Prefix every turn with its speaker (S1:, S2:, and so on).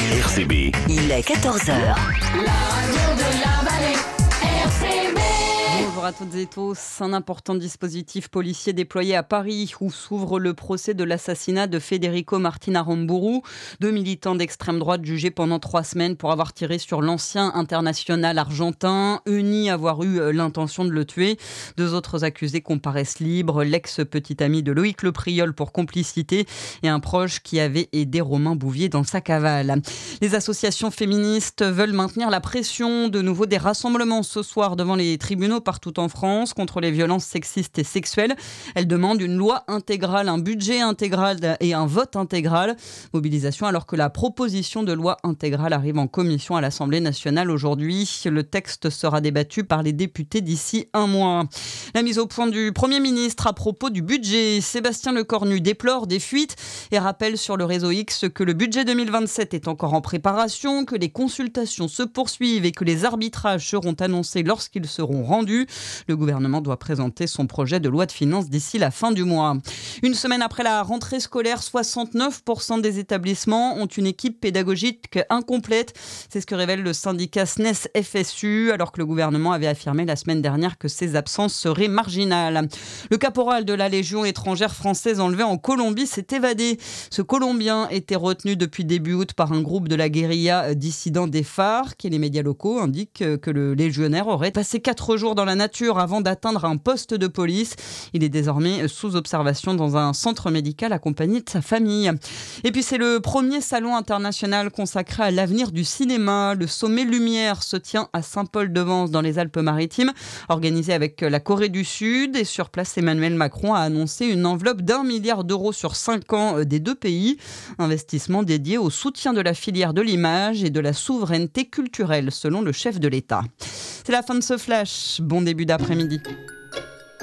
S1: RCB.
S2: Il est 14h.
S3: Bonjour à toutes et tous. Un important dispositif policier déployé à Paris où s'ouvre le procès de l'assassinat de Federico Martin Aramburu, 2 militants d'extrême droite jugés pendant 3 semaines pour avoir tiré sur l'ancien international argentin, eux nient avoir eu l'intention de le tuer. 2 autres accusés comparaissent libres, l'ex-petit ami de Loïc Le Priol pour complicité et un proche qui avait aidé Romain Bouvier dans sa cavale. Les associations féministes veulent maintenir la pression. De nouveau des rassemblements ce soir devant les tribunaux partout en France contre les violences sexistes et sexuelles. Elles demandent une loi intégrale, un budget intégral et un vote intégral. Mobilisation alors que la proposition de loi intégrale arrive en commission à l'Assemblée nationale aujourd'hui. Le texte sera débattu par les députés d'ici 1 mois. La mise au point du Premier ministre à propos du budget. Sébastien Lecornu déplore des fuites et rappelle sur le réseau X que le budget 2027 est encore en préparation, que les consultations se poursuivent et que les arbitrages seront annoncés lorsqu'ils seront rendus. Le gouvernement doit présenter son projet de loi de finances d'ici la fin du mois. Une semaine après la rentrée scolaire, 69% des établissements ont une équipe pédagogique incomplète. C'est ce que révèle le syndicat SNES-FSU, alors que le gouvernement avait affirmé la semaine dernière que ces absences seraient marginales. Le caporal de la Légion étrangère française enlevé en Colombie s'est évadé. Ce Colombien était retenu depuis début août par un groupe de la guérilla dissident des FARC et les médias locaux indiquent que le légionnaire aurait passé 4 jours dans la nature avant d'atteindre un poste de police. Il est désormais sous observation dans un centre médical accompagné de sa famille. Et puis c'est le premier salon international consacré à l'avenir du cinéma. Le sommet Lumière se tient à Saint-Paul-de-Vence dans les Alpes-Maritimes, organisé avec la Corée du Sud. Et sur place, Emmanuel Macron a annoncé une enveloppe d'1 milliard d'euros sur 5 ans des 2 pays. Investissement dédié au soutien de la filière de l'image et de la souveraineté culturelle, selon le chef de l'État. C'est la fin de ce flash. Bon début d'après-midi.